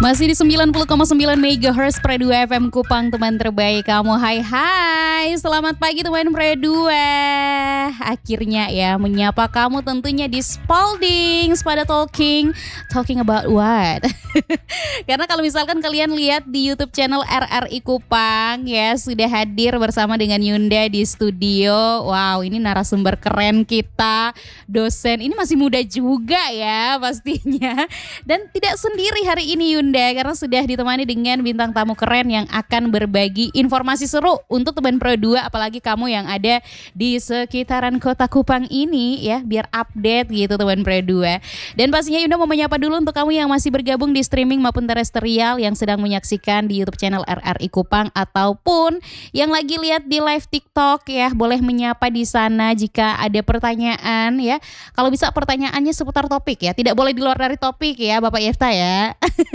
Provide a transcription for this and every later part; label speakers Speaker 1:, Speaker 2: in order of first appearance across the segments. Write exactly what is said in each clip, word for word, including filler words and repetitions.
Speaker 1: Masih di sembilan puluh koma sembilan megahertz Pre dua F M Kupang, teman terbaik kamu. Hai hai, selamat pagi teman Pre dua. Akhirnya ya menyapa kamu tentunya di Spalding pada talking Talking about what? Karena kalau misalkan kalian lihat di YouTube channel R R I Kupang ya, sudah hadir bersama dengan Yunda di studio. Wow, ini narasumber keren kita, dosen. Ini masih muda juga ya pastinya. Dan tidak sendiri hari ini Yunda, karena sudah ditemani dengan bintang tamu keren yang akan berbagi informasi seru untuk teman Pro dua, apalagi kamu yang ada di sekitaran kota Kupang ini ya, biar update gitu teman Pro dua. Dan pastinya Yunda mau menyapa dulu untuk kamu yang masih bergabung di streaming maupun terestrial yang sedang menyaksikan di YouTube channel R R I Kupang, ataupun yang lagi lihat di live TikTok ya, boleh menyapa di sana jika ada pertanyaan ya. Kalau bisa pertanyaannya seputar topik ya, tidak boleh di luar dari topik ya Bapak Yefta ya.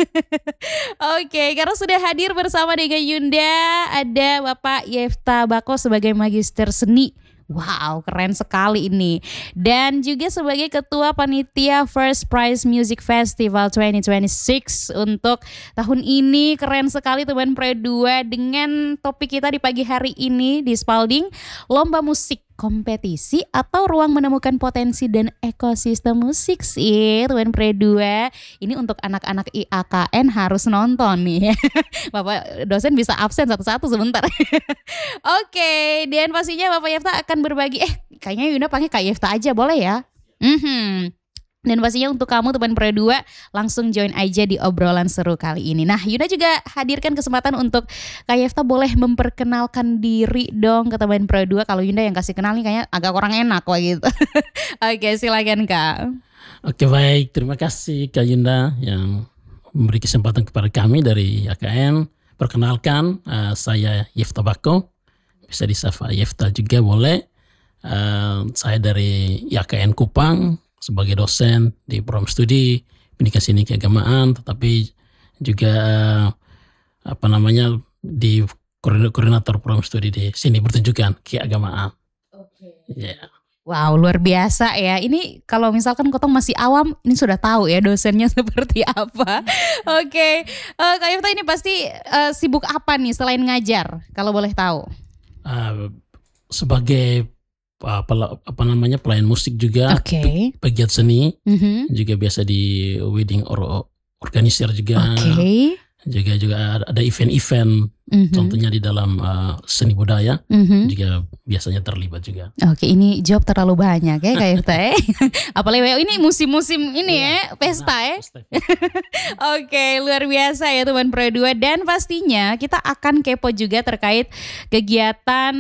Speaker 1: Oke, karena sudah hadir bersama dengan Yunda, ada Bapak Yefta Bako sebagai magister seni. Wow, keren sekali ini. Dan juga sebagai ketua panitia First Prize Music Festival dua ribu dua puluh enam untuk tahun ini. Keren sekali teman Pre dua, dengan topik kita di pagi hari ini di Spalding, lomba musik kompetisi atau ruang menemukan potensi dan ekosistem musik sih teman Pre dua. Ini untuk anak-anak I A K N harus nonton nih. Bapak dosen bisa absen satu-satu sebentar. Oke, dan pastinya Bapak Yefta akan berbagi, eh kayaknya Yunda panggil Kak Yefta aja boleh ya? Mhm. Dan pastinya untuk kamu teman Pre dua, langsung join aja di obrolan seru kali ini. Nah, Yunda juga hadirkan kesempatan untuk Kak Yefta boleh memperkenalkan diri dong ke teman Pre dua. Kalau Yunda yang kasih kenal nih kayaknya agak kurang enak wah gitu. Oke, silakan Kak.
Speaker 2: Oke, baik, terima kasih Kak Yunda yang memberi kesempatan kepada kami dari Y A K N. Perkenalkan, uh, saya Yefta Bako, bisa disapa Yefta juga boleh. Uh, saya dari Y A K N Kupang sebagai dosen di program studi pendidikan seni keagamaan, tetapi juga uh, apa namanya di koordinator program studi di seni pertunjukan keagamaan. Oke. Okay. Yeah.
Speaker 1: Wow, luar biasa ya. Ini kalau misalkan Kotong masih awam, ini sudah tahu ya dosennya seperti apa. Oke, okay. uh, Kak Yefta ini pasti uh, sibuk apa nih selain ngajar, kalau boleh tahu?
Speaker 2: Uh, sebagai uh, pel- apa namanya pelayan musik juga,
Speaker 1: okay.
Speaker 2: pegiat seni,
Speaker 1: mm-hmm.
Speaker 2: juga biasa di wedding or organizer juga.
Speaker 1: Okay.
Speaker 2: Juga juga ada event-event, mm-hmm. contohnya di dalam uh, seni budaya,
Speaker 1: mm-hmm.
Speaker 2: juga biasanya terlibat juga.
Speaker 1: Oke, ini job terlalu banyak ya Kak Yefta ya. Apalagi ini musim-musim ini ya, ya pesta ya. Oke, luar biasa ya teman Pro dua. Dan pastinya kita akan kepo juga terkait kegiatan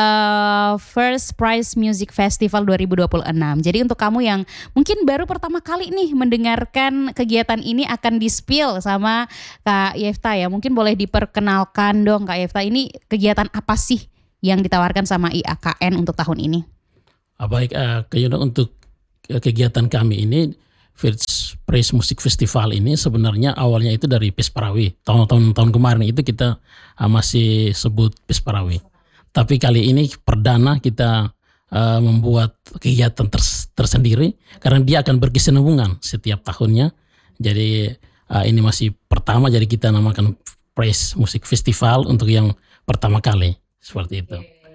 Speaker 1: uh, First Prize Music Festival dua ribu dua puluh enam. Jadi untuk kamu yang mungkin baru pertama kali nih mendengarkan kegiatan ini, akan di-spill sama Kak Yefta ya. Mungkin boleh diperkenalkan dong Kak Yefta, ini kegiatan apa sih yang ditawarkan sama I A K N untuk tahun ini?
Speaker 2: Ah, baik, uh, untuk kegiatan kami ini, First Prize Music Festival ini sebenarnya awalnya itu dari Pesparawi. Tahun-tahun tahun kemarin itu kita uh, masih sebut Pesparawi. Tapi kali ini perdana kita uh, membuat kegiatan ters- tersendiri karena dia akan berkesinambungan setiap tahunnya. Jadi uh, ini masih pertama, jadi kita namakan Prize Music Festival untuk yang pertama kali. Seperti itu.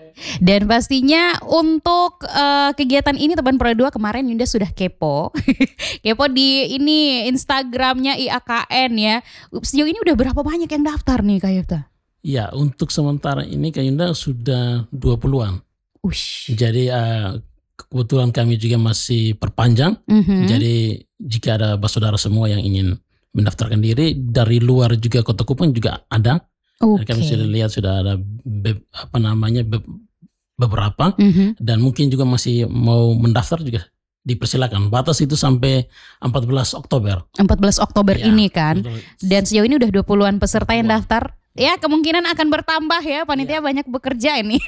Speaker 1: Dan pastinya untuk uh, kegiatan ini teman Pro dua, kemarin Yunda sudah kepo. Kepo di ini Instagramnya I A K N ya. Sejauh ini udah berapa banyak yang daftar nih Kak Yefta?
Speaker 2: Ya, untuk sementara ini Kak Yunda sudah dua puluhan.
Speaker 1: Ush.
Speaker 2: Jadi uh, kebetulan kami juga masih perpanjang. Mm-hmm. Jadi jika ada saudara semua yang ingin mendaftarkan diri dari luar juga Kota Kupang juga ada. Okay. Kami sudah lihat sudah ada be, apa namanya be, beberapa, mm-hmm. dan mungkin juga masih mau mendaftar juga dipersilakan. Batas itu sampai empat belas Oktober.
Speaker 1: empat belas Oktober ya, ini kan. Betul. Dan sejauh ini udah dua puluhan peserta yang daftar. Ya, kemungkinan akan bertambah ya, panitia ya. Banyak bekerja ini.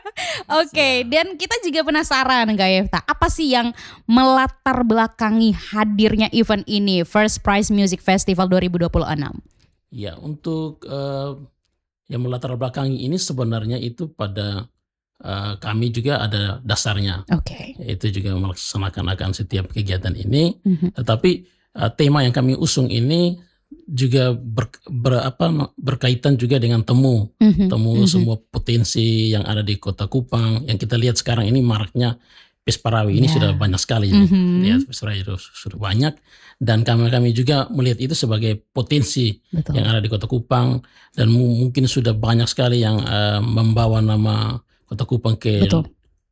Speaker 1: Oke, okay. Ya. Dan kita juga penasaran Kak Yefta, apa sih yang melatar belakangi hadirnya event ini, First Prize Music Festival dua ribu dua puluh enam?
Speaker 2: Ya, untuk uh, yang melatar belakangi ini sebenarnya itu pada uh, kami juga ada dasarnya.
Speaker 1: Oke. Okay.
Speaker 2: Itu juga melaksanakan akan setiap kegiatan ini. Mm-hmm. Tetapi uh, tema yang kami usung ini juga ber, ber, apa, berkaitan juga dengan temu,
Speaker 1: Mhm,
Speaker 2: temu
Speaker 1: mhm.
Speaker 2: semua potensi yang ada di Kota Kupang. Yang kita lihat sekarang ini maraknya Pesparawi ini
Speaker 1: Ya.
Speaker 2: sudah banyak sekali.
Speaker 1: Mhm.
Speaker 2: Lihat Pesparawi itu sudah banyak, dan kami kami juga melihat itu sebagai potensi
Speaker 1: Betul.
Speaker 2: yang ada di Kota Kupang, dan mu- mungkin sudah banyak sekali yang uh, membawa nama Kota Kupang ke
Speaker 1: Betul.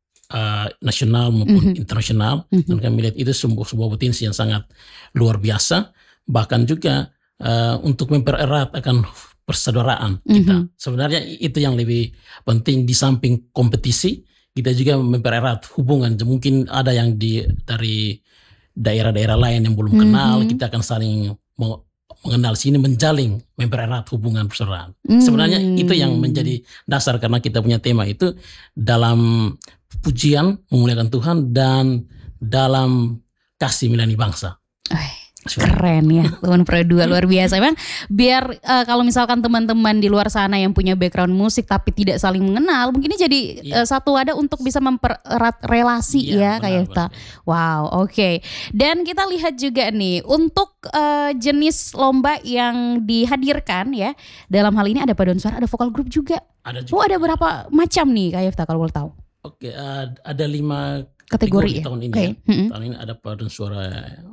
Speaker 2: uh, nasional maupun
Speaker 1: Mhm.
Speaker 2: internasional.
Speaker 1: Mhm.
Speaker 2: Dan kami lihat itu sebuah, sebuah potensi yang sangat luar biasa, bahkan juga uh, untuk mempererat akan persaudaraan kita.
Speaker 1: Mhm.
Speaker 2: Sebenarnya itu yang lebih penting, di samping kompetisi kita juga mempererat hubungan. Mungkin ada yang di dari daerah-daerah lain yang belum kenal,
Speaker 1: Mhm.
Speaker 2: kita akan saling meng- mengenal sini, menjalin, mempererat hubungan persaudaraan.
Speaker 1: Hmm.
Speaker 2: Sebenarnya itu yang menjadi dasar, karena kita punya tema itu dalam pujian memuliakan Tuhan dan dalam kasih melayani bangsa.
Speaker 1: Eh, keren ya teman Pro dua, luar biasa. Emang biar uh, kalau misalkan teman-teman di luar sana yang punya background musik tapi tidak saling mengenal, mungkin ini jadi
Speaker 2: Iya.
Speaker 1: uh, satu wadah untuk bisa mempererat relasi
Speaker 2: Iya,
Speaker 1: ya kayak
Speaker 2: benar,
Speaker 1: Yefta. Wow, oke. Dan kita lihat juga nih untuk uh, jenis lomba yang dihadirkan ya. Dalam hal ini ada paduan suara, ada vokal grup juga.
Speaker 2: Ada
Speaker 1: Oh,
Speaker 2: juga.
Speaker 1: ada berapa macam nih Kak Yefta kalau boleh tahu?
Speaker 2: Oke, uh, ada lima
Speaker 1: Kategori ya?
Speaker 2: tahun ini.
Speaker 1: Oke.
Speaker 2: Ya.
Speaker 1: Mhm.
Speaker 2: Tahun ini ada paduan suara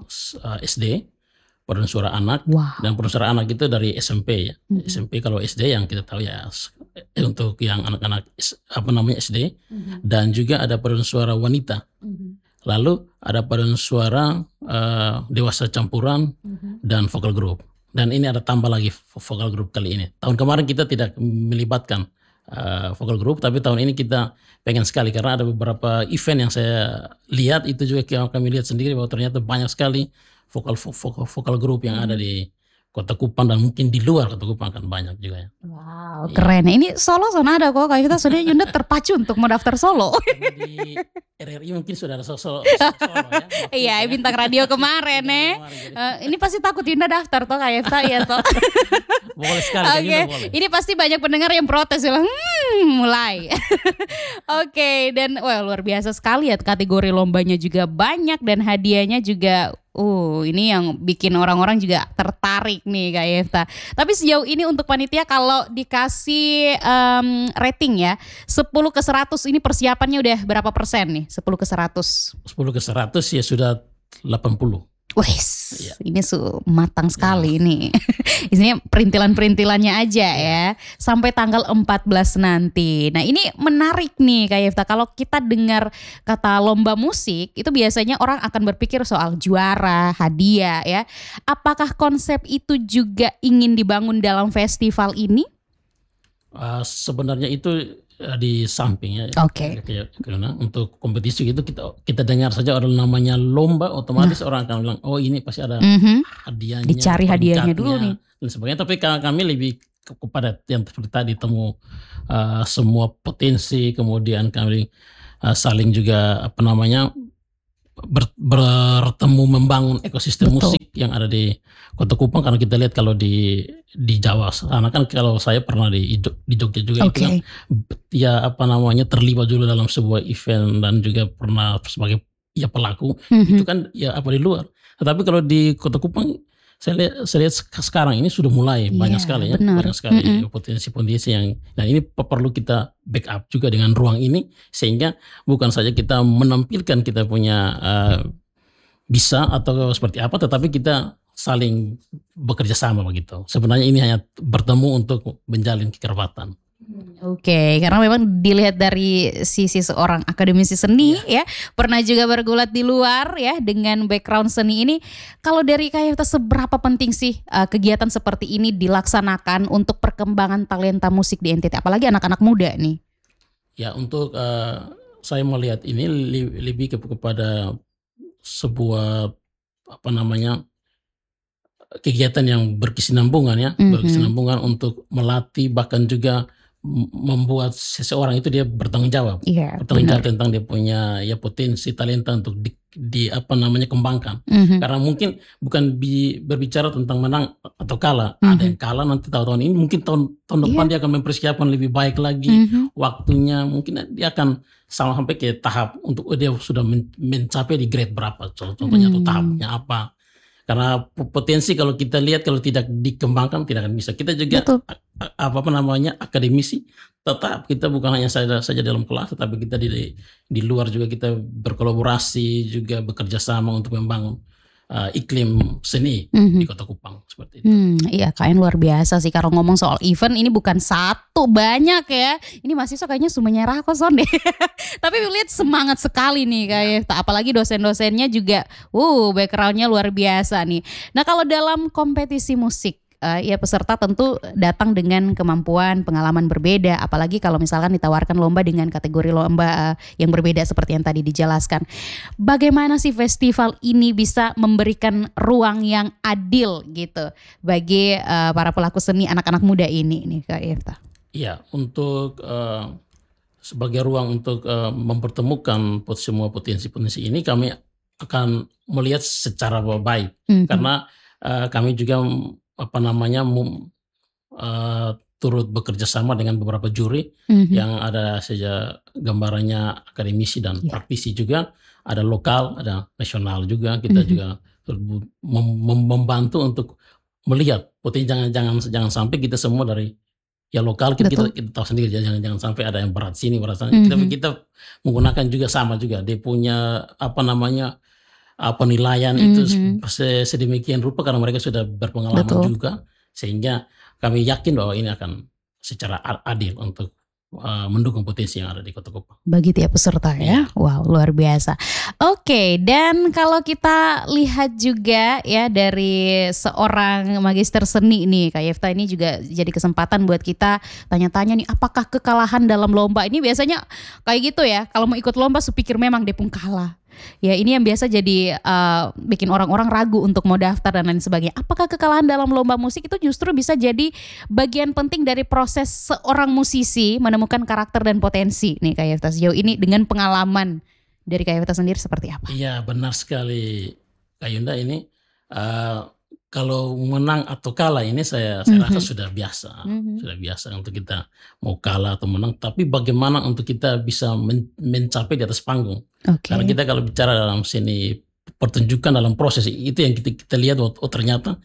Speaker 2: uh, S D, paduan suara anak,
Speaker 1: Wow.
Speaker 2: dan paduan suara anak itu dari S M P ya.
Speaker 1: Mhm.
Speaker 2: S M P, kalau S D yang kita tahu ya eh, untuk yang anak-anak S- apa namanya S D,
Speaker 1: Mhm.
Speaker 2: dan juga ada paduan suara wanita.
Speaker 1: Mhm.
Speaker 2: Lalu ada paduan suara uh, dewasa campuran
Speaker 1: Mhm.
Speaker 2: dan vokal group. Dan ini ada tambah lagi vo- vokal group kali ini. Tahun kemarin kita tidak melibatkan uh, vokal group, tapi tahun ini kita pengen sekali, karena ada beberapa event yang saya lihat, itu juga kami lihat sendiri bahwa ternyata banyak sekali vokal vokal, vokal group yang ada di Kota Kupang, dan mungkin di luar Kota Kupang kan banyak juga ya.
Speaker 1: Wow,
Speaker 2: Iya.
Speaker 1: keren. Ini Solo sana ada kok. Kayak kita sudah Yunda terpacu untuk mendaftar Solo.
Speaker 2: Karena di R R I mungkin sudah ada solo, solo ya. Waktu
Speaker 1: Iya,
Speaker 2: itu ya.
Speaker 1: bintang radio kemarin
Speaker 2: Bintang
Speaker 1: nih.
Speaker 2: kemarin, jadi
Speaker 1: Eh, ini pasti takut Yunda daftar toh kayak Yefta ya toh.
Speaker 2: boleh sekali,
Speaker 1: Oke,
Speaker 2: kayaknya udah boleh.
Speaker 1: ini pasti banyak pendengar yang protes bilang, hmm, mulai. Oke, dan wah luar biasa sekali ya, kategori lombanya juga banyak dan hadiahnya juga. Uh, ini yang bikin orang-orang juga tertarik nih Kak Yefta. Tapi sejauh ini untuk panitia kalau dikasih em, rating ya, sepuluh ke seratus ini persiapannya udah berapa persen nih? sepuluh ke seratus.
Speaker 2: sepuluh ke seratus ya sudah delapan puluh.
Speaker 1: Wes,
Speaker 2: Iya.
Speaker 1: ini su matang sekali nih. Isinya perintilan-perintilannya aja ya. Sampai tanggal empat belas nanti. Nah, ini menarik nih Kak Yefta. Kalau kita dengar kata lomba musik, itu biasanya orang akan berpikir soal juara, hadiah ya. Apakah konsep itu juga ingin dibangun dalam festival ini?
Speaker 2: Uh, sebenarnya itu uh, di sampingnya.
Speaker 1: Oke.
Speaker 2: Kayak- karena untuk kompetisi itu kita kita dengar saja orang namanya lomba, otomatis orang akan bilang, oh ini pasti ada
Speaker 1: Mhm.
Speaker 2: hadiahnya,
Speaker 1: Dicari hadiahnya
Speaker 2: peringkatnya,
Speaker 1: dulu nih.
Speaker 2: dan sebagainya. Tapi ka- kami lebih ke- kepada yang seperti tadi, temu uh, semua potensi, kemudian kami uh, saling juga apa namanya ber- bertemu membangun ekosistem
Speaker 1: Betul.
Speaker 2: musik yang ada di Kota Kupang. Karena kita lihat kalau di di Jawa sana kan, kalau saya pernah di Jog- di Jogja juga, itu kan
Speaker 1: Oke.
Speaker 2: ya apa namanya terlibat dulu dalam sebuah event, dan juga pernah sebagai ya pelaku
Speaker 1: Mhm.
Speaker 2: itu kan ya apa di luar. Tetapi kalau di Kota Kupang, saya lihat, saya lihat sek- sekarang ini sudah mulai
Speaker 1: Iya,
Speaker 2: banyak sekali ya,
Speaker 1: benar.
Speaker 2: banyak sekali
Speaker 1: Mm-mm.
Speaker 2: potensi-potensi yang, dan ini pe- perlu kita backup juga dengan ruang ini, sehingga bukan saja kita menampilkan kita punya uh, bisa atau seperti apa, tetapi kita saling bekerja sama begitu. Sebenarnya ini hanya bertemu untuk menjalin kekerabatan.
Speaker 1: Oke, karena memang dilihat dari sisi seorang akademisi seni ya, pernah juga bergulat di luar ya dengan background seni ini. Kalau dari Kak Yefta, seberapa penting sih uh, kegiatan seperti ini dilaksanakan untuk perkembangan talenta musik di N T T, apalagi anak-anak muda nih?
Speaker 2: Ya, untuk uh, saya melihat ini li- lebih ke- kepada sebuah apa namanya kegiatan yang berkesinambungan ya,
Speaker 1: Mhm.
Speaker 2: berkesinambungan untuk melatih, bahkan juga m- membuat seseorang itu dia bertanggung jawab,
Speaker 1: Iya,
Speaker 2: bertanggung
Speaker 1: benar.
Speaker 2: jawab tentang dia punya ya potensi talenta untuk di, di apa namanya kembangkan.
Speaker 1: Mhm.
Speaker 2: Karena mungkin bukan bi- berbicara tentang menang atau kalah,
Speaker 1: Mhm.
Speaker 2: ada yang kalah nanti tahun-tahun ini, mungkin tahun tahun depan
Speaker 1: Iya.
Speaker 2: dia akan mempersiapkan lebih baik lagi,
Speaker 1: Mhm.
Speaker 2: waktunya mungkin dia akan sama sampai ke tahap untuk oh, dia sudah men- mencapai di grade berapa, contohnya atau
Speaker 1: Hmm.
Speaker 2: tahapnya apa. Karena potensi kalau kita lihat kalau tidak dikembangkan tidak akan bisa. Kita juga a- a- apa apa namanya akademisi, tetap kita bukan hanya saja saja dalam kelas, tetapi kita di di luar juga kita berkolaborasi, juga bekerja sama untuk membangun uh, iklim seni
Speaker 1: Mhm.
Speaker 2: di Kota Kupang seperti itu.
Speaker 1: Hmm, iya kalian luar biasa sih. Kalau ngomong soal event ini bukan satu, banyak ya. Ini mahasiswa kayaknya semuanya rakoson deh. Tapi lihat semangat sekali nih kayak, apalagi dosen-dosennya juga, uh backgroundnya luar biasa nih. Nah kalau dalam kompetisi musik, eh, ya peserta tentu datang dengan kemampuan, pengalaman berbeda. Apalagi kalau misalkan ditawarkan lomba dengan kategori lomba eh, yang berbeda seperti yang tadi dijelaskan. Bagaimana sih festival ini bisa memberikan ruang yang adil gitu bagi eh, para pelaku seni anak-anak muda ini nih Kak Irta?
Speaker 2: Iya, untuk eh, sebagai ruang untuk eh, mempertemukan pot- semua potensi-potensi ini, kami akan melihat secara baik.
Speaker 1: Mhm.
Speaker 2: Karena eh, kami juga mm, apa namanya mem- eh, turut bekerja sama dengan beberapa juri
Speaker 1: Mhm.
Speaker 2: yang ada saja gambarannya akademisi dan
Speaker 1: Iya.
Speaker 2: praktisi juga, ada lokal, ada nasional juga. Kita
Speaker 1: Mhm.
Speaker 2: juga turut mem- mem- membantu untuk melihat potensi. Jangan jangan jangan sampai kita semua dari ya lokal kita, kita,
Speaker 1: Betul.
Speaker 2: kita tahu sendiri, jangan jangan sampai ada yang berat sini berat sana. Kita
Speaker 1: Mhm.
Speaker 2: kita menggunakan juga sama juga dia punya apa namanya uh, penilaian itu
Speaker 1: Mhm.
Speaker 2: se- sedemikian rupa karena mereka sudah berpengalaman
Speaker 1: Betul.
Speaker 2: juga, sehingga kami yakin bahwa ini akan secara a- adil untuk uh, mendukung potensi yang ada di Kota Kupang.
Speaker 1: Bagi tiap peserta ya.
Speaker 2: Iya.
Speaker 1: Wow, luar biasa. Oke, dan kalau kita lihat juga ya dari seorang magister seni nih, Kak Yefta, ini juga jadi kesempatan buat kita tanya-tanya nih, apakah kekalahan dalam lomba ini biasanya kayak gitu ya, kalau mau ikut lomba supikir memang Depung kalah. Ya ini yang biasa jadi eh, bikin orang-orang ragu untuk mau daftar dan lain sebagainya. Apakah kekalahan dalam lomba musik itu justru bisa jadi bagian penting dari proses seorang musisi menemukan karakter dan potensi nih Kak Yefta sejauh ini dengan pengalaman dari Kak Yefta sendiri seperti apa?
Speaker 2: Iya benar sekali Kak Yunda, ini uh, kalau menang atau kalah ini saya saya rasa
Speaker 1: Mhm.
Speaker 2: sudah biasa,
Speaker 1: Mhm.
Speaker 2: sudah biasa untuk kita mau kalah atau menang. Tapi bagaimana untuk kita bisa men- mencapai di atas panggung?
Speaker 1: Oke.
Speaker 2: Karena kita kalau bicara dalam seni pertunjukan dalam proses itu yang kita kita lihat, oh, oh ternyata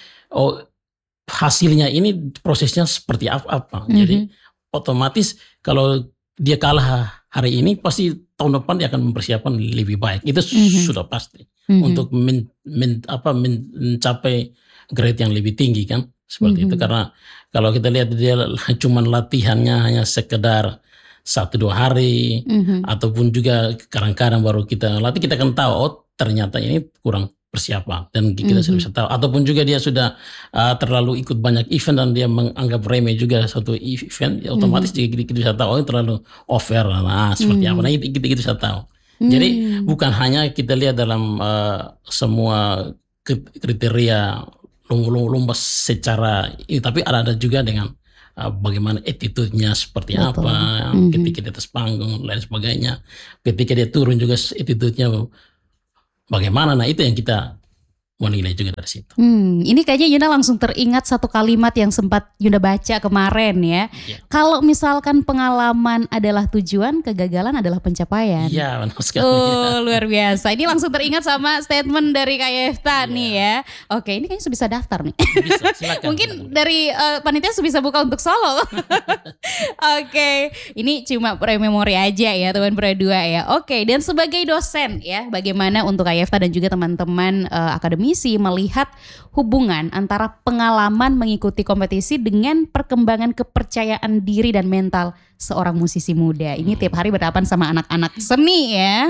Speaker 2: oh hasilnya ini prosesnya seperti apa apa. Jadi
Speaker 1: Mhm.
Speaker 2: otomatis kalau dia kalah hari ini pasti tahun depan dia akan mempersiapkan lebih baik. Itu
Speaker 1: Mhm.
Speaker 2: sudah pasti
Speaker 1: Mhm.
Speaker 2: untuk men, men- apa men- mencapai grade yang lebih tinggi kan seperti itu.
Speaker 1: Mhm.
Speaker 2: Karena kalau kita lihat dia cuman latihannya hanya sekedar satu dua hari,
Speaker 1: Mhm.
Speaker 2: ataupun juga kadang-kadang baru kita latih, kita akan tahu oh ternyata ini kurang persiapan dan kita sudah
Speaker 1: Mhm.
Speaker 2: bisa tahu. Ataupun juga dia sudah uh, terlalu ikut banyak event dan dia menganggap remeh juga satu event, ya otomatis juga kita, kita bisa tahu oh ini terlalu over, nah seperti apa.
Speaker 1: Mhm.
Speaker 2: Nah itu kita, kita bisa tahu. Jadi
Speaker 1: Hmm.
Speaker 2: bukan hanya kita lihat dalam uh, semua kri- kriteria lomba-lomba secara ini, tapi ada ada juga dengan uh, bagaimana attitude-nya seperti
Speaker 1: Betul.
Speaker 2: apa
Speaker 1: Mhm.
Speaker 2: ketika di atas panggung lain sebagainya. Ketika dia turun juga attitude-nya bagaimana. Nah itu yang kita menilai juga dari situ.
Speaker 1: Hmm, ini kayaknya Yunda langsung teringat satu kalimat yang sempat Yunda baca kemarin ya.
Speaker 2: Iya.
Speaker 1: Kalau misalkan pengalaman adalah tujuan, kegagalan adalah pencapaian.
Speaker 2: Iya benar sekali.
Speaker 1: Oh luar biasa. Ini langsung teringat sama statement dari Kak Yefta
Speaker 2: Iya.
Speaker 1: nih ya. Oke, ini kayaknya sudah bisa daftar nih.
Speaker 2: Bisa, silakan.
Speaker 1: Mungkin dari eh, panitia sudah bisa buka untuk solo. Oke, ini cuma pre-memori aja ya teman Pro dua ya. Oke, dan sebagai dosen ya, bagaimana untuk Kak Yefta dan juga teman-teman eh, akademisi melihat hubungan antara pengalaman mengikuti kompetisi dengan perkembangan kepercayaan diri dan mental seorang musisi muda. Ini tiap hari berhadapan sama anak-anak seni ya.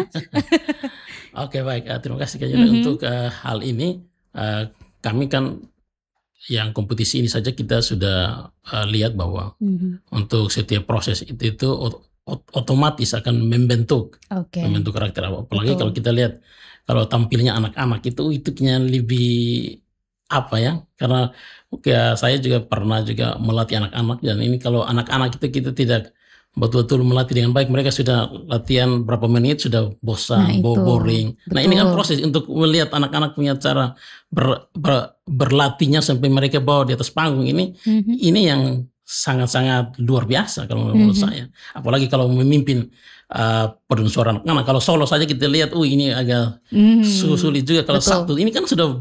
Speaker 2: Oke baik, uh, terima kasih Kak Yunda.
Speaker 1: Mhm.
Speaker 2: Untuk uh, hal ini uh, kami kan yang kompetisi ini saja kita sudah uh, lihat bahwa
Speaker 1: Mhm.
Speaker 2: untuk setiap proses itu itu ot- ot- otomatis akan membentuk
Speaker 1: Oke.
Speaker 2: membentuk karakter. Apalagi
Speaker 1: Betul.
Speaker 2: kalau kita lihat kalau tampilnya anak-anak itu itu kayaknya lebih apa ya, karena ya, saya juga pernah juga melatih anak-anak, dan ini kalau anak-anak itu kita tidak betul-betul melatih dengan baik, mereka sudah latihan berapa menit sudah
Speaker 1: Nah,
Speaker 2: bosan, bo-
Speaker 1: itu.
Speaker 2: boring. Nah ini kan
Speaker 1: Betul.
Speaker 2: proses untuk melihat anak-anak punya cara ber- ber- berlatihnya sampai mereka bawa di atas panggung ini,
Speaker 1: Mhm.
Speaker 2: ini yang sangat-sangat luar biasa kalau menurut
Speaker 1: Mhm.
Speaker 2: saya. Apalagi kalau memimpin uh, paduan suara anak-anak. Kalau solo saja kita lihat, oh ini agak
Speaker 1: Mhm.
Speaker 2: su- sulit juga. Kalau
Speaker 1: Betul.
Speaker 2: satu ini kan sudah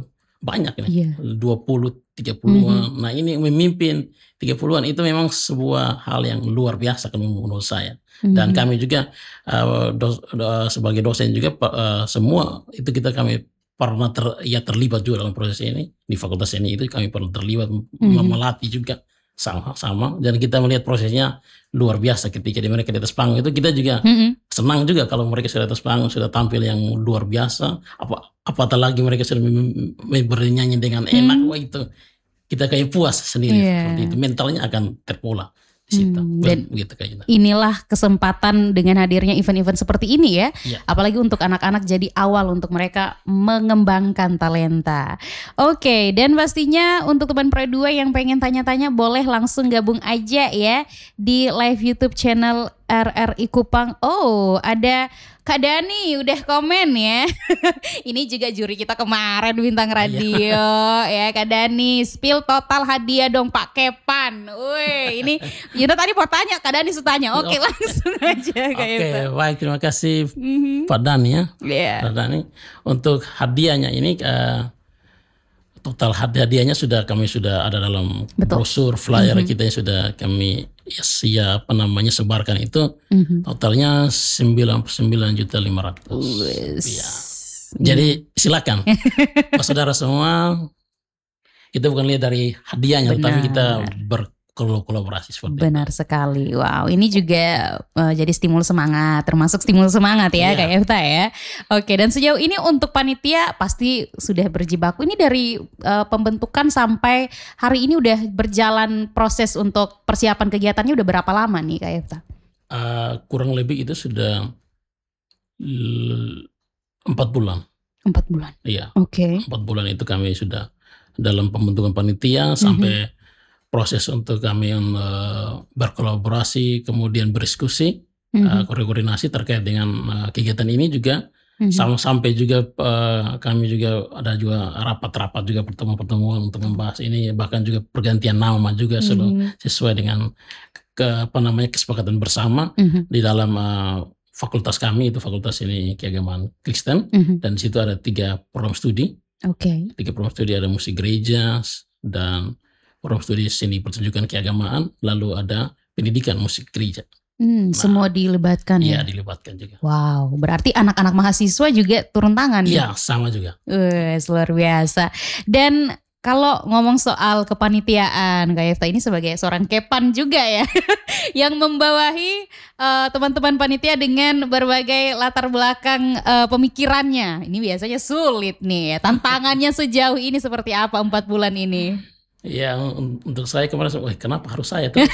Speaker 2: banyak nih,
Speaker 1: Iya.
Speaker 2: dua puluh, tiga puluhan.
Speaker 1: Mhm.
Speaker 2: Nah ini memimpin tiga puluhan itu memang sebuah hal yang luar biasa kalau menurut saya. Dan
Speaker 1: Mhm.
Speaker 2: kami juga uh, dos, do, sebagai dosen juga uh, semua itu kita kami pernah ter, ya terlibat juga dalam proses ini di fakultas ini itu kami pernah terlibat
Speaker 1: Mhm.
Speaker 2: melatih juga sama-sama dan kita melihat prosesnya luar biasa ketika di mereka di atas panggung itu kita juga
Speaker 1: Mhm.
Speaker 2: senang juga kalau mereka sudah atas panggung sudah tampil yang luar biasa apa apatah lagi mereka sudah mem- mem- bernyanyi dengan enak
Speaker 1: Hmm.
Speaker 2: wah itu kita kayak puas sendiri
Speaker 1: Iya.
Speaker 2: seperti itu mentalnya akan terpola di situ.
Speaker 1: Hmm, dan
Speaker 2: begitu kayaknya.
Speaker 1: inilah kesempatan dengan hadirnya event-event seperti ini ya,
Speaker 2: Iya.
Speaker 1: apalagi untuk anak-anak jadi awal untuk mereka mengembangkan talenta. Oke, dan pastinya untuk teman Pro dua yang pengen tanya-tanya boleh langsung gabung aja ya di live YouTube channel R R I Kupang. Oh, ada Kak Dani udah komen ya. Ini juga juri kita kemarin bintang radio ya Kak Dani. Spill total hadiah dong Pak Kepan. Wih, ini Yuna tadi mau tanya, Kak Dani sudah tanya. Oke, langsung aja kayak
Speaker 2: Oke,
Speaker 1: itu.
Speaker 2: baik terima kasih
Speaker 1: Mhm.
Speaker 2: Pak Dani ya.
Speaker 1: Iya.
Speaker 2: Pak Dani untuk hadiahnya ini eh, total hadiahnya sudah kami sudah ada dalam
Speaker 1: Betul.
Speaker 2: brosur flyer
Speaker 1: Mhm.
Speaker 2: kita yang sudah kami ya, siap apa namanya sebarkan itu
Speaker 1: Mhm.
Speaker 2: totalnya sembilan puluh sembilan juta lima ratus.
Speaker 1: Wes.
Speaker 2: Ya. Jadi silakan Pak saudara semua kita bukan lihat dari hadiahnya
Speaker 1: Benar.
Speaker 2: tapi kita berkolaborasi seperti
Speaker 1: Benar
Speaker 2: itu.
Speaker 1: sekali. Wow, ini juga uh, jadi stimulus semangat, termasuk stimulus semangat ya
Speaker 2: Iya.
Speaker 1: Kak Efta ya. Oke, dan sejauh ini untuk panitia pasti sudah berjibaku. Ini dari uh, pembentukan sampai hari ini udah berjalan proses untuk persiapan kegiatannya udah berapa lama nih Kak Efta?
Speaker 2: Uh, kurang lebih itu sudah l- empat bulan.
Speaker 1: Empat bulan.
Speaker 2: Iya.
Speaker 1: Oke.
Speaker 2: Empat bulan itu kami sudah dalam pembentukan panitia sampai proses untuk kami uh, berkolaborasi kemudian berdiskusi uh,
Speaker 1: Mhm.
Speaker 2: koordinasi terkait dengan uh, kegiatan ini juga
Speaker 1: Mhm.
Speaker 2: sama sampai juga uh, kami juga ada juga rapat-rapat juga pertemuan-pertemuan untuk membahas ini bahkan juga pergantian nama juga selalu
Speaker 1: Mhm.
Speaker 2: sesuai dengan ke apa namanya kesepakatan bersama
Speaker 1: Mhm.
Speaker 2: di dalam uh, fakultas kami itu fakultas ini keagamaan Kristen
Speaker 1: Mhm.
Speaker 2: dan di situ ada tiga program studi.
Speaker 1: Oke.
Speaker 2: Tiga program studi ada musik gereja dan program studi seni pertunjukan keagamaan, lalu ada pendidikan musik gereja.
Speaker 1: Hmm,
Speaker 2: Nah,
Speaker 1: semua dilibatkan
Speaker 2: Iya
Speaker 1: ya.
Speaker 2: dilibatkan juga.
Speaker 1: Wow, berarti anak-anak mahasiswa juga turun tangan ya?
Speaker 2: Iya sama juga.
Speaker 1: Wes, luar biasa. Dan kalau ngomong soal kepanitiaan, Kak Efta ini sebagai seorang kepan juga ya, yang membawahi uh, teman-teman panitia dengan berbagai latar belakang uh, pemikirannya. Ini biasanya sulit nih ya. Tantangannya sejauh ini seperti apa empat bulan ini?
Speaker 2: Ya un- untuk saya kemarin, wah kenapa harus saya terus?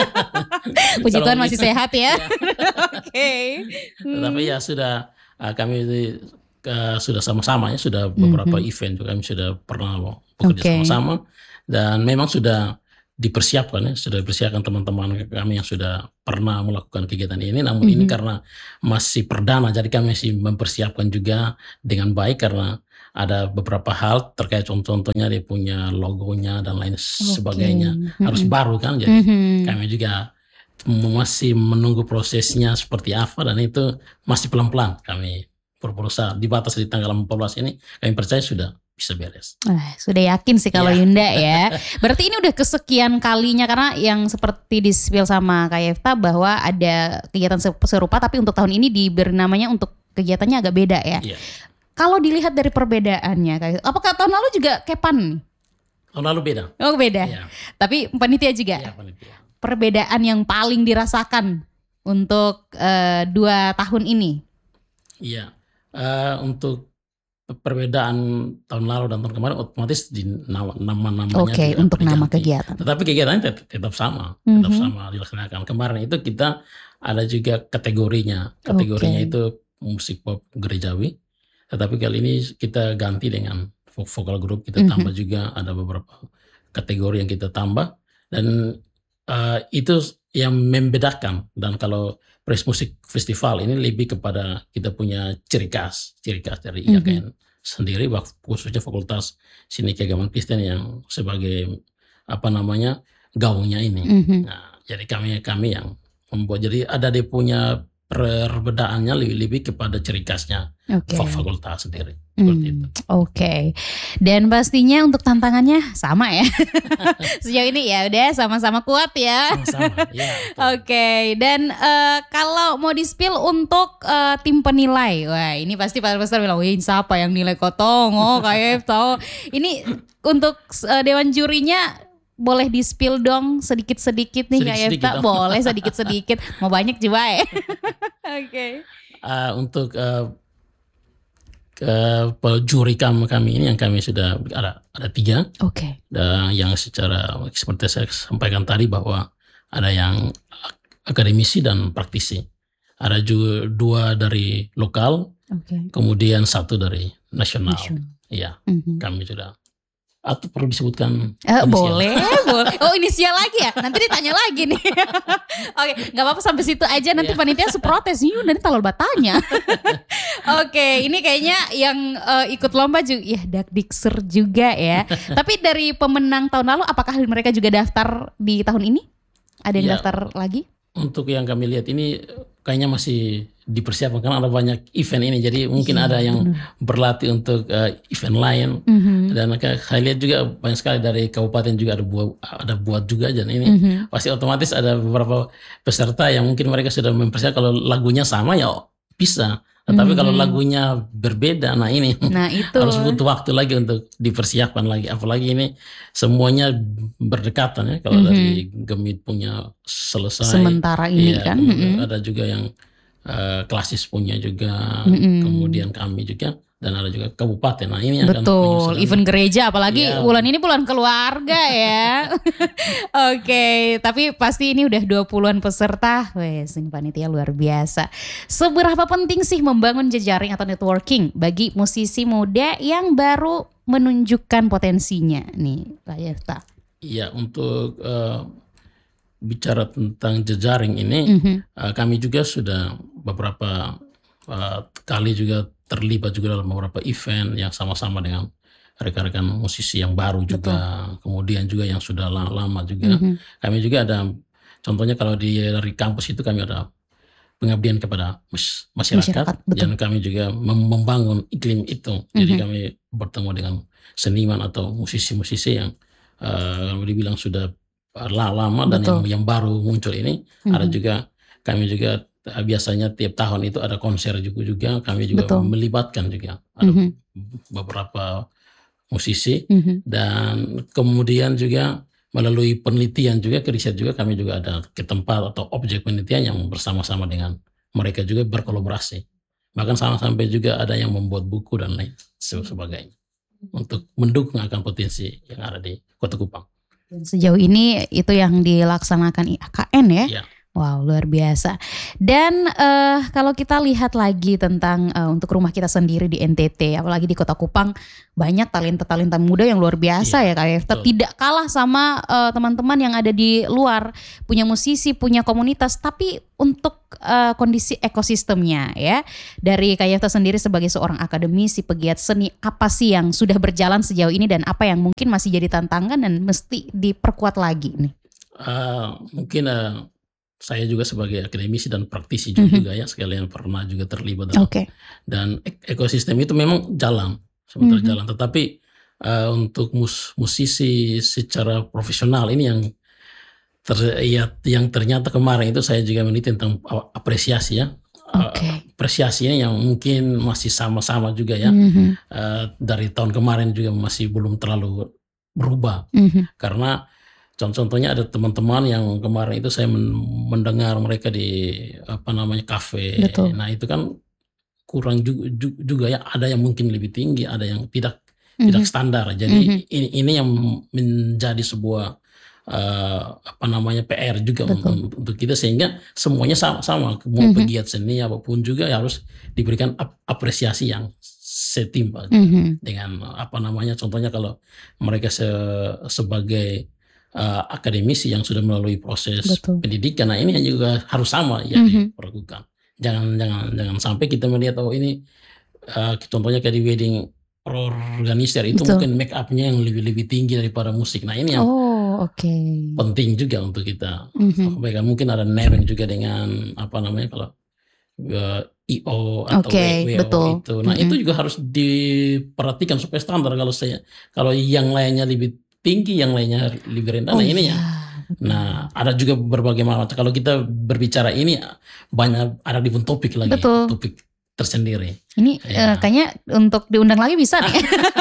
Speaker 1: Puji
Speaker 2: Kalau
Speaker 1: Tuhan masih
Speaker 2: begitu,
Speaker 1: sehat ya.
Speaker 2: ya.
Speaker 1: Oke.
Speaker 2: Tetapi
Speaker 1: Hmm.
Speaker 2: ya sudah uh, kami uh, sudah sama-sama ya sudah beberapa
Speaker 1: Mhm.
Speaker 2: event juga kami sudah pernah bekerja
Speaker 1: Oke.
Speaker 2: sama-sama dan memang sudah dipersiapkan ya sudah dipersiapkan teman-teman kami yang sudah pernah melakukan kegiatan ini namun ini
Speaker 1: Mhm.
Speaker 2: karena masih perdana jadi kami masih mempersiapkan juga dengan baik karena ada beberapa hal terkait contoh-contohnya dia punya logonya dan lain sebagainya
Speaker 1: Oke.
Speaker 2: harus
Speaker 1: Mhm.
Speaker 2: baru kan jadi
Speaker 1: Mhm.
Speaker 2: kami juga masih menunggu prosesnya seperti apa dan itu masih pelan-pelan kami berusaha dibatas di tanggal empat belas ini kami percaya sudah bisa beres.
Speaker 1: Ah, sudah yakin sih kalau
Speaker 2: Iya.
Speaker 1: Yunda ya. Berarti ini udah kesekian kalinya karena yang seperti di-spill sama Kak Efta bahwa ada kegiatan serupa tapi untuk tahun ini diberi namanya untuk kegiatannya agak beda ya.
Speaker 2: Iya.
Speaker 1: Kalau dilihat dari perbedaannya, Kak Efta, apakah tahun lalu juga kepan?
Speaker 2: Tahun lalu beda.
Speaker 1: Oh beda.
Speaker 2: Iya.
Speaker 1: Tapi panitia juga.
Speaker 2: Iya, panitia.
Speaker 1: Perbedaan yang paling dirasakan untuk eh, dua tahun ini.
Speaker 2: Iya. Eh, untuk perbedaan tahun lalu dan tahun kemarin otomatis di nama nama-namanya
Speaker 1: Oke,
Speaker 2: juga
Speaker 1: untuk nama
Speaker 2: diganti.
Speaker 1: kegiatan.
Speaker 2: Tetapi kegiatannya tetap, tetap sama, tetap
Speaker 1: Mhm.
Speaker 2: sama dilaksanakan. Kemarin itu kita ada juga kategorinya. Kategorinya
Speaker 1: Oke.
Speaker 2: itu musik pop gerejawi. Tetapi kali ini kita ganti dengan vo- vokal group, kita
Speaker 1: Mhm.
Speaker 2: tambah juga ada beberapa kategori yang kita tambah dan eh, itu yang membedakan. Dan kalau Praise Music Festival ini lebih kepada kita punya ciri khas, ciri khas dari I A K N sendiri, bak- khususnya Fakultas Seni Keagamaan Kristen yang sebagai apa namanya gaungnya ini.
Speaker 1: Mhm.
Speaker 2: Nah, jadi kami kami yang membuat jadi ada dia punya perbedaannya lebih lebih kepada ciri khasnya
Speaker 1: Oke.
Speaker 2: fakultas sendiri. Seperti
Speaker 1: Hmm,
Speaker 2: itu.
Speaker 1: Oke, dan pastinya untuk tantangannya sama ya. Sejauh ini ya udah sama-sama kuat ya.
Speaker 2: Sama-sama. Ya, betul.
Speaker 1: Oke, dan eh, kalau mau di-spill untuk eh, tim penilai, wah ini pasti Pak Besar bilang, wih siapa yang nilai kotong, oh kayak tahu. Ini untuk eh, dewan jurinya boleh di-spill dong sedikit-sedikit nih Kak
Speaker 2: Sedikit-sedikit,
Speaker 1: Efta,
Speaker 2: oh.
Speaker 1: boleh sedikit-sedikit, mau banyak juga ya. Oke.
Speaker 2: Uh, untuk uh, ke juri kami, kami ini yang kami sudah ada ada tiga.
Speaker 1: Oke.
Speaker 2: Dan yang secara seperti saya sampaikan tadi bahwa ada yang akademisi dan praktisi. Ada juga dua dari lokal,
Speaker 1: Oke.
Speaker 2: kemudian satu dari nasional.
Speaker 1: Nasional.
Speaker 2: Iya,
Speaker 1: Mhm.
Speaker 2: kami sudah. Atau perlu disebutkan
Speaker 1: Eh,
Speaker 2: inisial?
Speaker 1: boleh, boleh. Oh inisial lagi ya? Nanti ditanya lagi nih. Oke, nggak apa-apa sampai situ aja. Nanti
Speaker 2: Iya.
Speaker 1: panitia seprotes. Yuk, nanti talol batanya. Oke, ini kayaknya yang eh, ikut lomba juga, ya Dakdikser juga ya. Tapi dari pemenang tahun lalu, apakah mereka juga daftar di tahun ini? Ada yang
Speaker 2: Iya.
Speaker 1: daftar lagi?
Speaker 2: Untuk yang kami lihat ini kayaknya masih dipersiapkan karena ada banyak event ini. Jadi mungkin
Speaker 1: Iya,
Speaker 2: ada yang
Speaker 1: benar.
Speaker 2: berlatih untuk uh, event lain.
Speaker 1: Mhm.
Speaker 2: Dan saya lihat juga banyak sekali dari kabupaten juga ada buat ada buat juga, dan ini
Speaker 1: Mhm.
Speaker 2: pasti otomatis ada beberapa peserta yang mungkin mereka sudah mempersiapkan. Kalau lagunya sama ya bisa, tetapi kalau
Speaker 1: Mhm.
Speaker 2: lagunya berbeda, nah ini
Speaker 1: Nah itu.
Speaker 2: harus butuh waktu lagi untuk dipersiapkan lagi. Apalagi ini semuanya berdekatan ya. Kalau
Speaker 1: Mhm.
Speaker 2: dari Gemit punya selesai,
Speaker 1: Sementara ini
Speaker 2: iya,
Speaker 1: kan.
Speaker 2: kemudian
Speaker 1: Mhm.
Speaker 2: ada juga yang uh, klasis punya juga,
Speaker 1: Mhm.
Speaker 2: kemudian kami juga, dan ada juga kabupaten. Nah ini akan
Speaker 1: Betul,
Speaker 2: menyusun.
Speaker 1: event gereja apalagi
Speaker 2: Iya.
Speaker 1: bulan ini bulan keluarga ya. Oke, tapi pasti ini udah dua puluhan peserta. Wes, ini panitia luar biasa. Seberapa penting sih membangun jejaring atau networking bagi musisi muda yang baru menunjukkan potensinya nih, Pak Yefta?
Speaker 2: Iya, untuk uh, bicara tentang jejaring ini,
Speaker 1: Mhm.
Speaker 2: uh, kami juga sudah beberapa uh, kali juga terlibat juga dalam beberapa event yang sama-sama dengan rekan-rekan musisi yang baru juga, kemudian juga yang sudah la- lama juga.
Speaker 1: Mhm.
Speaker 2: Kami juga ada, contohnya kalau di dari kampus itu kami ada pengabdian kepada mas- masyarakat,
Speaker 1: Masyarakat, betul.
Speaker 2: dan kami juga mem- membangun iklim itu. Jadi
Speaker 1: Mhm.
Speaker 2: kami bertemu dengan seniman atau musisi-musisi yang uh, dibilang sudah la- lama dan yang,
Speaker 1: Betul.
Speaker 2: yang baru muncul ini. Ada
Speaker 1: Mhm.
Speaker 2: juga kami juga uh, biasanya tiap tahun itu ada konser juga juga kami juga
Speaker 1: Betul.
Speaker 2: melibatkan juga ada
Speaker 1: Mhm.
Speaker 2: beberapa musisi,
Speaker 1: Mhm.
Speaker 2: dan kemudian juga melalui penelitian juga, ke riset juga, kami juga ada ke tempat atau objek penelitian yang bersama-sama dengan mereka juga berkolaborasi. Bahkan sama sampai juga ada yang membuat buku dan lain se- sebagainya untuk mendukung akan potensi yang ada di Kota Kupang.
Speaker 1: Dan sejauh ini itu yang dilaksanakan I A K N ya?
Speaker 2: Iya.
Speaker 1: Wow, luar biasa. Dan eh, kalau kita lihat lagi tentang eh, untuk rumah kita sendiri di N T T, apalagi di Kota Kupang, banyak talenta-talenta muda yang luar biasa
Speaker 2: Iya,
Speaker 1: ya Kak Yefta.
Speaker 2: betul.
Speaker 1: Tidak kalah sama eh, teman-teman yang ada di luar, punya musisi, punya komunitas, tapi untuk eh, kondisi ekosistemnya ya. Dari Kak Yefta sendiri sebagai seorang akademisi, pegiat seni, apa sih yang sudah berjalan sejauh ini dan apa yang mungkin masih jadi tantangan dan mesti diperkuat lagi nih?
Speaker 2: Uh, mungkin uh, saya juga sebagai akademisi dan praktisi juga,
Speaker 1: Mhm.
Speaker 2: juga ya, sekalian pernah juga terlibat dalam,
Speaker 1: Oke.
Speaker 2: dan ek- ekosistem itu memang jalan, sebentar
Speaker 1: Mhm.
Speaker 2: jalan. Tetapi uh, untuk mus- musisi secara profesional ini yang ter- ya, yang ternyata kemarin itu saya juga meneliti tentang a- apresiasi ya. Uh,
Speaker 1: Oke.
Speaker 2: apresiasi ini yang mungkin masih sama-sama juga ya.
Speaker 1: Mhm.
Speaker 2: Uh, dari tahun kemarin juga masih belum terlalu berubah,
Speaker 1: Mhm.
Speaker 2: karena contoh-contohnya ada teman-teman yang kemarin itu saya men- mendengar mereka di apa namanya kafe.
Speaker 1: Betul.
Speaker 2: Nah itu kan kurang juga, juga ya, ada yang mungkin lebih tinggi, ada yang tidak tidak
Speaker 1: Mhm.
Speaker 2: standar. Jadi
Speaker 1: Mhm.
Speaker 2: ini ini yang menjadi sebuah eh, apa namanya P R juga
Speaker 1: Betul.
Speaker 2: untuk, untuk kita, sehingga semuanya sama sama mau
Speaker 1: Mhm.
Speaker 2: pegiat seni apapun juga ya harus diberikan ap- apresiasi yang setimpal
Speaker 1: Mhm.
Speaker 2: dengan apa namanya, contohnya kalau mereka se- sebagai uh, akademisi yang sudah melalui proses
Speaker 1: Betul.
Speaker 2: pendidikan, nah ini juga harus sama ya
Speaker 1: Mhm.
Speaker 2: diperlakukan. Jangan jangan jangan sampai kita melihat oh ini uh, contohnya kayak di wedding organizer itu
Speaker 1: Betul.
Speaker 2: mungkin make upnya yang lebih lebih tinggi daripada musik. Nah ini yang
Speaker 1: Oh, oke.
Speaker 2: penting juga untuk kita
Speaker 1: Mhm.
Speaker 2: sampaikan. Mungkin ada network juga dengan apa namanya, kalau uh, I O atau
Speaker 1: Oke,
Speaker 2: W O
Speaker 1: betul.
Speaker 2: itu. Nah,
Speaker 1: Mm-mm.
Speaker 2: itu juga harus diperhatikan supaya standar. Kalau saya kalau yang lainnya lebih tinggi, yang lainnya lebih rendah,
Speaker 1: Oh
Speaker 2: nah ini
Speaker 1: iya.
Speaker 2: ya. Nah, ada juga berbagai macam. Kalau kita berbicara ini banyak ada different topik lagi,
Speaker 1: Betul.
Speaker 2: topik tersendiri.
Speaker 1: Ini
Speaker 2: Ya.
Speaker 1: eh, kayaknya untuk diundang lagi bisa nih.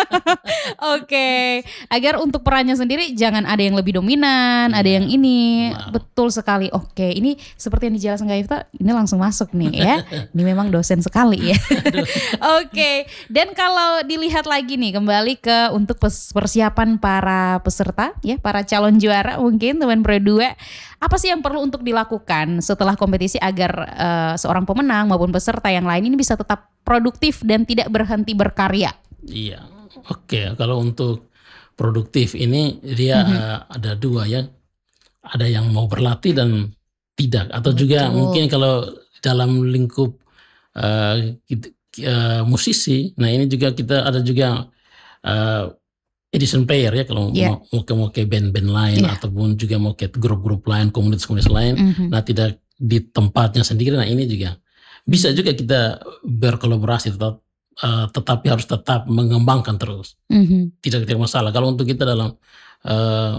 Speaker 1: Oke, agar untuk perannya sendiri jangan ada yang lebih dominan, ada
Speaker 2: Iya,
Speaker 1: yang ini.
Speaker 2: benar.
Speaker 1: Betul sekali. Oke, ini seperti yang dijelaskan Kak Ifta, ini langsung masuk nih ya. Ini memang dosen sekali ya. Oke, dan kalau dilihat lagi nih kembali ke untuk pes- persiapan para peserta ya, para calon juara mungkin teman Pro dua, apa sih yang perlu untuk dilakukan setelah kompetisi agar eh, seorang pemenang maupun peserta yang lain ini bisa tetap produktif dan tidak berhenti berkarya?
Speaker 2: Iya, oke. Kalau untuk produktif ini dia
Speaker 1: Mhm.
Speaker 2: uh, ada dua ya. Ada yang mau berlatih dan tidak. Atau juga
Speaker 1: Betul.
Speaker 2: mungkin kalau dalam lingkup uh, kita- uh, musisi, nah ini juga kita ada juga uh, edition player ya. Kalau
Speaker 1: Iya.
Speaker 2: mau, mau ke mau ke band-band lain
Speaker 1: Iya.
Speaker 2: ataupun juga mau ke grup-grup lain, komunitas-komunitas lain.
Speaker 1: Mhm.
Speaker 2: Nah tidak di tempatnya sendiri. Nah ini juga bisa juga kita berkolaborasi tetap. Uh, tetapi harus tetap mengembangkan terus,
Speaker 1: Mhm.
Speaker 2: tidak tidak masalah. Kalau untuk kita dalam uh,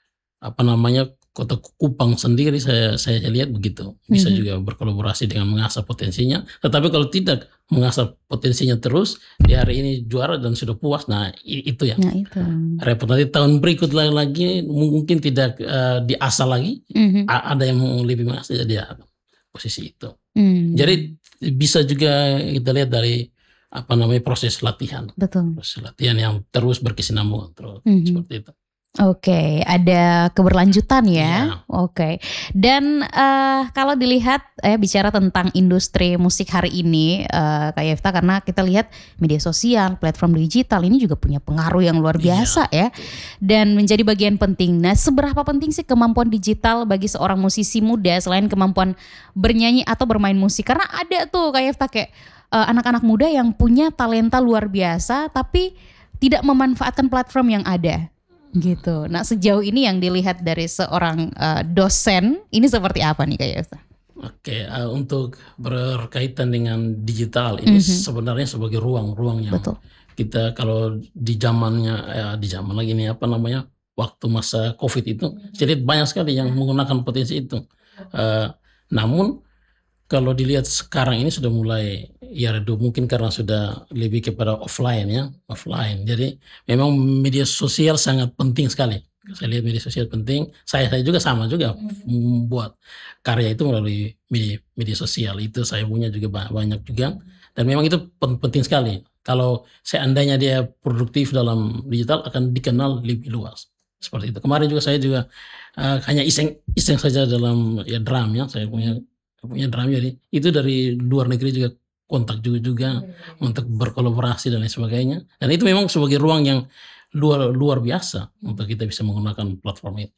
Speaker 2: apa namanya Kota Kupang sendiri, saya saya lihat begitu bisa
Speaker 1: Mhm.
Speaker 2: juga berkolaborasi dengan mengasah potensinya. Tetapi kalau tidak mengasah potensinya terus, di hari ini juara dan sudah puas, nah i- itu ya
Speaker 1: Nah itu.
Speaker 2: repot. Nanti tahun berikut lagi, lagi mungkin tidak uh, diasah lagi.
Speaker 1: Mhm.
Speaker 2: A- ada yang lebih mengasah dia posisi itu.
Speaker 1: Hmm.
Speaker 2: Jadi bisa juga kita lihat dari apa namanya proses latihan,
Speaker 1: Betul.
Speaker 2: proses latihan yang terus berkesinambungan terus
Speaker 1: Mhm.
Speaker 2: seperti itu.
Speaker 1: Oke, ada keberlanjutan ya.
Speaker 2: Iya.
Speaker 1: Oke. Dan eh, kalau dilihat eh bicara tentang industri musik hari ini, eh, Kak Yefta, karena kita lihat media sosial, platform digital ini juga punya pengaruh yang luar biasa ya, dan menjadi bagian penting. Nah, seberapa penting sih kemampuan digital bagi seorang musisi muda selain kemampuan bernyanyi atau bermain musik? Karena ada tuh Kak Yefta kayak eh, anak-anak muda yang punya talenta luar biasa tapi tidak memanfaatkan platform yang ada. Gitu. Nah, sejauh ini yang dilihat dari seorang uh, dosen ini seperti apa nih Kak Yefta?
Speaker 2: Oke, uh, untuk berkaitan dengan digital ini
Speaker 1: Mhm.
Speaker 2: sebenarnya sebagai ruang-ruang yang
Speaker 1: Betul.
Speaker 2: kita kalau di zamannya ya, di zaman lagi ini apa namanya waktu masa COVID itu, jadi banyak sekali yang menggunakan potensi itu. Uh, namun kalau dilihat sekarang ini sudah mulai ya redup, mungkin karena sudah lebih kepada offline ya, offline. Jadi memang media sosial sangat penting sekali. Saya lihat media sosial penting. Saya saya juga sama juga membuat karya itu melalui media, media sosial. Itu saya punya juga ba- banyak juga. Dan memang itu pen- penting sekali. Kalau seandainya dia produktif dalam digital akan dikenal lebih luas. Seperti itu. Kemarin juga saya juga uh, hanya iseng iseng saja dalam ya drum ya. Saya punya punya drum, jadi itu dari luar negeri juga kontak juga juga untuk berkolaborasi dan lain sebagainya. Dan itu memang sebagai ruang yang luar luar biasa untuk kita bisa menggunakan platform itu.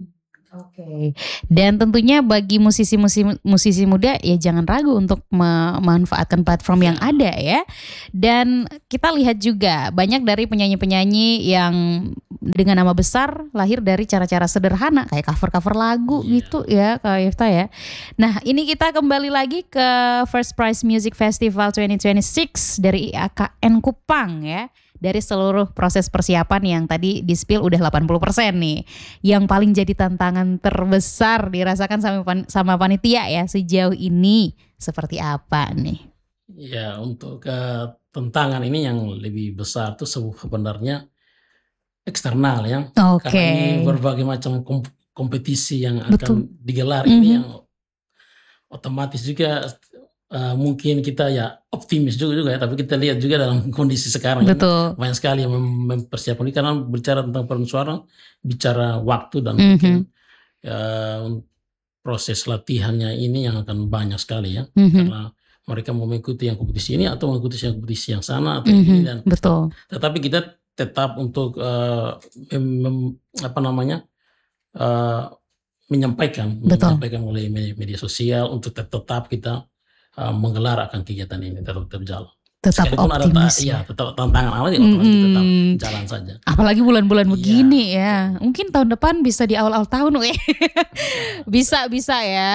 Speaker 1: Oke. Dan tentunya bagi musisi-musisi musisi muda ya jangan ragu untuk memanfaatkan platform yang ada ya. Dan kita lihat juga banyak dari penyanyi-penyanyi yang dengan nama besar lahir dari cara-cara sederhana kayak cover-cover lagu
Speaker 2: Iya.
Speaker 1: gitu ya Kak Yefta ya. Nah, ini kita kembali lagi ke First Prize Music Festival dua ribu dua puluh enam dari I A K N Kupang ya. Dari seluruh proses persiapan yang tadi di-spill udah delapan puluh persen nih. Yang paling jadi tantangan terbesar dirasakan sama, pan- sama panitia ya sejauh ini seperti apa nih?
Speaker 2: Ya, untuk uh, tantangan ini yang lebih besar tuh sebenarnya eksternal ya.
Speaker 1: Oke.
Speaker 2: Karena ini berbagai macam kom- kompetisi yang akan
Speaker 1: Betul.
Speaker 2: digelar ini
Speaker 1: Mhm.
Speaker 2: yang otomatis juga uh, mungkin kita ya optimis juga juga ya, tapi kita lihat juga dalam kondisi sekarang ini
Speaker 1: Betul.
Speaker 2: banyak sekali yang mem- mempersiapkan ini karena bicara tentang peran suara, bicara waktu dan
Speaker 1: Mhm.
Speaker 2: mungkin ya, proses latihannya ini yang akan banyak sekali ya,
Speaker 1: Mhm.
Speaker 2: karena mereka mau mengikuti yang kompetisi ini atau mengikuti yang kompetisi yang sana atau yang ini,
Speaker 1: Mhm.
Speaker 2: dan
Speaker 1: Betul.
Speaker 2: tetapi kita tetap untuk uh, mem- mem- apa namanya uh, menyampaikan
Speaker 1: Betul.
Speaker 2: menyampaikan melalui media, media sosial untuk tet- tetap kita uh, menggelar akan kegiatan ini tetap tetap jalan.
Speaker 1: Tetap
Speaker 2: Sekalipun ada ta-
Speaker 1: optimis
Speaker 2: iya,
Speaker 1: ya.
Speaker 2: tetap tantangan awal ya otomatis
Speaker 1: Mm-mm.
Speaker 2: tetap jalan saja.
Speaker 1: Apalagi bulan-bulan
Speaker 2: Iya,
Speaker 1: begini ya.
Speaker 2: betul.
Speaker 1: Mungkin tahun depan bisa di awal-awal tahun weh. Bisa bisa ya.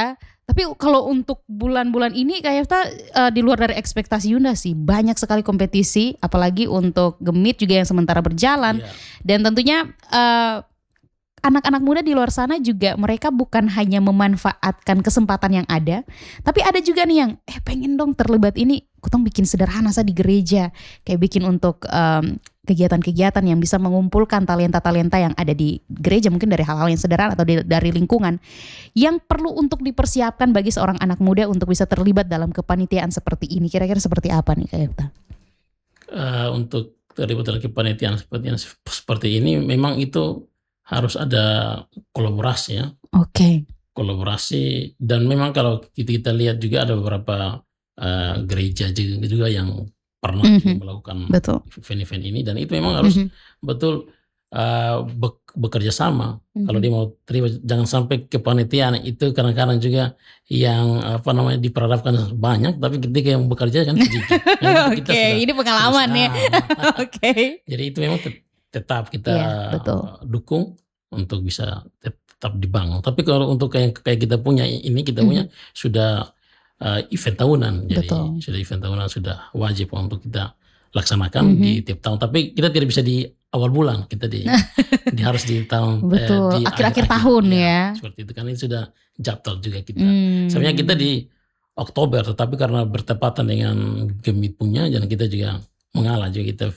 Speaker 1: Tapi kalau untuk bulan-bulan ini Kak Yefta uh, di luar dari ekspektasi Yunda sih, banyak sekali kompetisi, apalagi untuk Gemit juga yang sementara berjalan.
Speaker 2: Iya.
Speaker 1: Dan tentunya uh, anak-anak muda di luar sana juga mereka bukan hanya memanfaatkan kesempatan yang ada, tapi ada juga nih yang eh pengen dong terlibat ini, kutong bikin sederhana sa di gereja, kayak bikin untuk um, kegiatan-kegiatan yang bisa mengumpulkan talenta-talenta yang ada di gereja, mungkin dari hal-hal yang sederhana atau di, dari lingkungan yang perlu untuk dipersiapkan bagi seorang anak muda untuk bisa terlibat dalam kepanitiaan seperti ini. Kira-kira seperti apa nih Kak Yefta?
Speaker 2: Uh, untuk terlibat dalam kepanitiaan seperti seperti ini memang itu harus ada kolaborasi ya.
Speaker 1: Oke. Okay.
Speaker 2: Kolaborasi, dan memang kalau kita, kita lihat juga ada beberapa uh, gereja juga, juga yang pernah mm-hmm. melakukan betul. event-event ini, dan itu memang harus mm-hmm. betul uh, be- bekerja sama. Mm-hmm. Kalau dia mau terlibat, jangan sampai kepanitiaan itu kadang-kadang juga yang apa namanya diperhadapkan banyak, tapi ketika yang bekerja kan sedikit.
Speaker 1: Oke, okay, ini pengalaman ya. Oke. Okay.
Speaker 2: Jadi itu memang tet- tetap kita yeah, dukung untuk bisa tetap dibangun. Tapi kalau untuk kayak kayak kita punya ini, kita mm-hmm. punya sudah uh, event tahunan. Jadi betul. Sudah event tahunan, sudah wajib untuk kita laksanakan mm-hmm. di tiap tahun. Tapi kita tidak bisa di awal bulan, kita di, di harus di tahun
Speaker 1: betul. Eh, di akhir-akhir tahun ya, ya.
Speaker 2: Seperti itu kan, ini sudah jadwal juga kita. Mm. Sebenarnya kita di Oktober, tetapi karena bertepatan dengan Gemit punya, dan kita juga mengalah juga, kita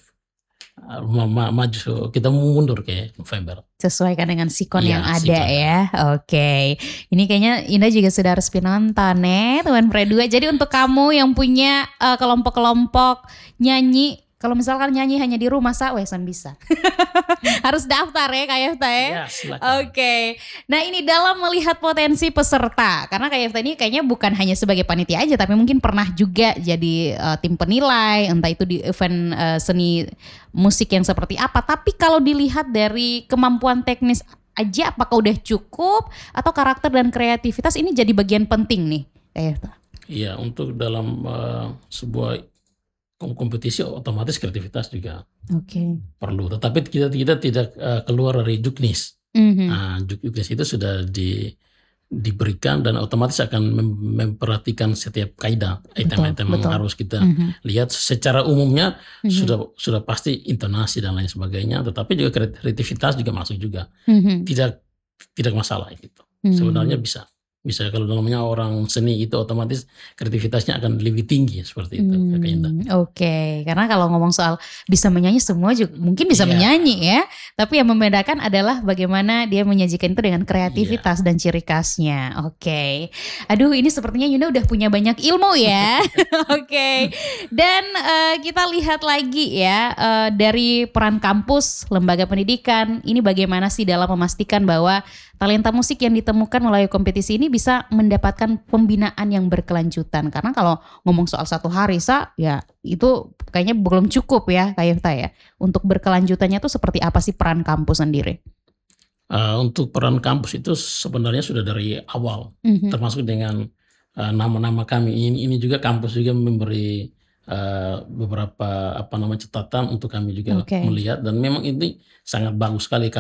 Speaker 2: maju, kita mundur ke November.
Speaker 1: Sesuaikan dengan sikon ya, yang ada sikon. Ya. Oke. Okay. Ini kayaknya Indah juga sudah harus nonton nih Tuan Predua. Jadi untuk kamu yang punya uh, kelompok-kelompok nyanyi, kalau misalkan nyanyi hanya di rumah sa, wesan bisa. Harus daftar ya Kak Yefta ya.
Speaker 2: Ya, silakan.
Speaker 1: Oke. Okay. Nah ini dalam melihat potensi peserta, karena Kak Yefta ini kayaknya bukan hanya sebagai panitia aja, tapi mungkin pernah juga jadi uh, tim penilai, entah itu di event uh, seni musik yang seperti apa. Tapi kalau dilihat dari kemampuan teknis aja, apakah udah cukup atau karakter dan kreativitas ini jadi bagian penting nih Kak Yefta?
Speaker 2: Iya, untuk dalam uh, sebuah kompetisi otomatis kreativitas juga okay. perlu, tetapi kita kita tidak uh, keluar dari juknis. Mm-hmm. Nah, juknis itu sudah di, diberikan dan otomatis akan mem- memperhatikan setiap kaidah, item-item yang harus kita mm-hmm. lihat. Secara umumnya mm-hmm. sudah sudah pasti intonasi dan lain sebagainya, tetapi juga kreativitas juga masuk juga. Mm-hmm. Tidak tidak masalah gitu. Mm-hmm. Sebenarnya bisa. Bisa, kalau namanya orang seni itu otomatis kreativitasnya akan lebih tinggi seperti itu. Hmm,
Speaker 1: Oke, okay. Karena kalau ngomong soal bisa menyanyi semua juga mungkin bisa yeah. menyanyi ya. Tapi yang membedakan adalah bagaimana dia menyajikan itu dengan kreativitas yeah. dan ciri khasnya. Oke, okay. Aduh ini sepertinya Yunda udah punya banyak ilmu ya. Oke, okay. Dan uh, kita lihat lagi ya uh, dari peran kampus, lembaga pendidikan, ini bagaimana sih dalam memastikan bahwa talenta musik yang ditemukan melalui kompetisi ini bisa mendapatkan pembinaan yang berkelanjutan. Karena kalau ngomong soal satu hari sa, ya itu kayaknya belum cukup ya Kak Yefta ya. Untuk berkelanjutannya tuh seperti apa sih peran kampus sendiri?
Speaker 2: Uh, untuk peran kampus itu sebenarnya sudah dari awal, mm-hmm. termasuk dengan uh, nama-nama kami ini. Ini juga kampus juga memberi uh, beberapa apa namanya catatan untuk kami juga okay. melihat, dan memang ini sangat bagus sekali.